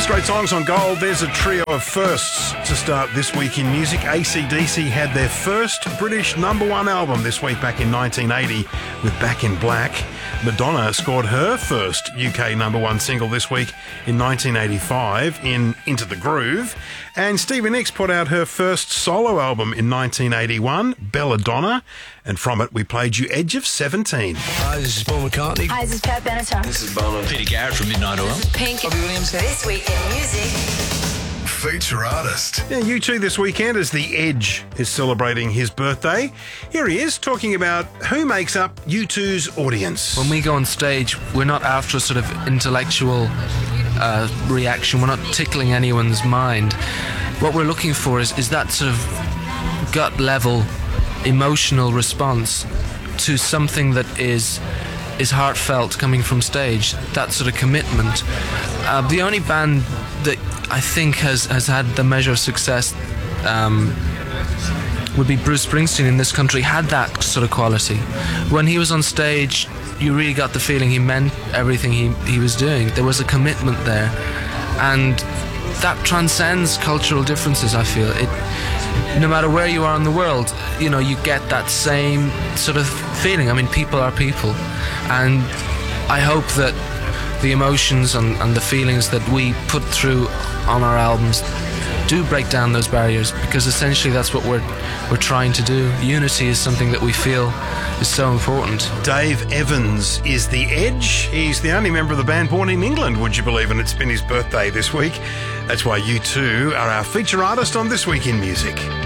First great songs on Gold. There's a trio of firsts to start this week in music. AC/DC had their first British number one album this week back in 1980 with Back in Black. Madonna scored her first UK number one single this week in 1985 in Into the Groove. And Stevie Nicks put out her first solo album in 1981, Belladonna. And from it, we played you Edge of 17. Hi, this is Paul McCartney. Hi, this is Pat Benatar. This is Bono. Peter Garrett from Midnight Oil. Pink. Robbie Williams. This week in music. Feature artist. Yeah, U2 this weekend as The Edge is celebrating his birthday. Here he is talking about who makes up U2's audience. When we go on stage, we're not after a sort of intellectual reaction. We're not tickling anyone's mind. What we're looking for is that sort of gut level emotional response to something that is heartfelt coming from stage. That sort of commitment. The only band that I think has had the measure of success would be Bruce Springsteen in this country. Had that sort of quality. When he was on stage, you really got the feeling he meant everything he was doing. There was a commitment there, and that transcends cultural differences. I feel it. No matter where you are in the world, you know, you get that same sort of feeling. I mean, people are people, and I hope that the emotions and the feelings that we put through on our albums do break down those barriers, because essentially that's what we're trying to do. Unity is something that we feel is so important. Dave Evans is The Edge. He's the only member of the band born in England, would you believe, and it's been his birthday this week. That's why U2 are our feature artist on This Week in Music.